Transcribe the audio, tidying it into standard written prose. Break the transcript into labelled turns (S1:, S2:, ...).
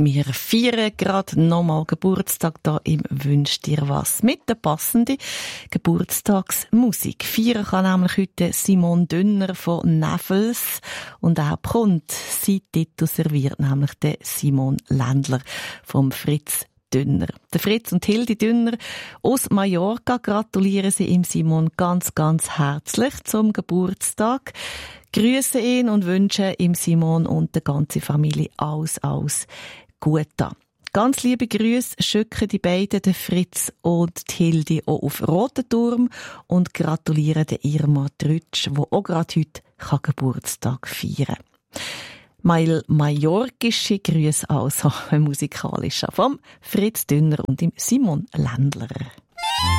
S1: Wir feiern gerade nochmal Geburtstag da im «Wünsch dir was» mit der passenden Geburtstagsmusik. Feiern kann nämlich heute Simon Dünner von Nevels und auch bekommt sein Titel serviert, nämlich der Simon Ländler vom Fritz Dünner. Der Fritz und Hildi Dünner aus Mallorca gratulieren sie ihm Simon ganz, ganz herzlich zum Geburtstag. Grüße ihn und wünschen ihm Simon und der ganzen Familie alles Gute. Ganz liebe Grüße schicken die beiden, der Fritz und die Hildi, auch auf Rotenturm und gratulieren der Irma Trütsch, die auch gerade heute Geburtstag feiern kann. Mallorquische Grüße also, musikalisch, vom Fritz Dünner und dem Simon Ländler.